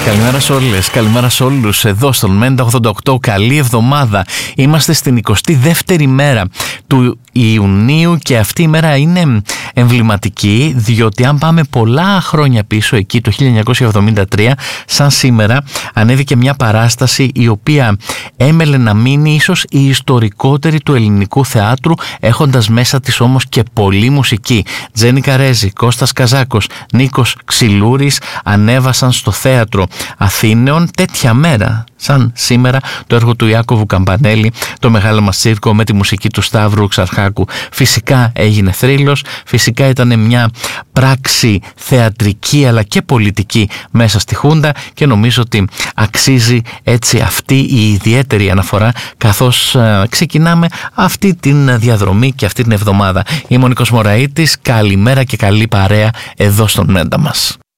Καλημέρα σε όλες, καλημέρα σε όλους. Εδώ στον Μέντα 88, καλή εβδομάδα. Είμαστε στην 22η μέρα του Ιουνίου και αυτή η μέρα είναι εμβληματική, διότι αν πάμε πολλά χρόνια πίσω, εκεί το 1973, σαν σήμερα, ανέβηκε μια παράσταση η οποία έμελε να μείνει ίσως η ιστορικότερη του ελληνικού θεάτρου, έχοντας μέσα της όμως και πολλή μουσική. Τζένι Καρέζη, Κώστας Καζάκος, Νίκος Ξυλούρης ανέβασαν στο θέατρο Αθήνεων τέτοια μέρα σαν σήμερα το έργο του Ιάκωβου Καμπανέλη, το μεγάλο μας τσίρκο με τη μουσική του Σταύρου Ξαρχάκου. Φυσικά έγινε θρύλος, φυσικά ήταν μια πράξη θεατρική αλλά και πολιτική μέσα στη Χούντα και νομίζω ότι αξίζει έτσι αυτή η ιδιαίτερη αναφορά καθώς ξεκινάμε αυτή την διαδρομή και αυτή την εβδομάδα. Είμαι ο Νίκος Μωραΐτης, καλημέρα και καλή παρέα εδώ στον Μέντα μας.